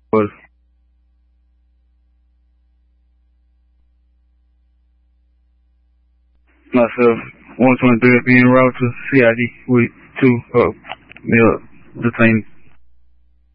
Was myself, 123 being routed to CID with 2 male detainees.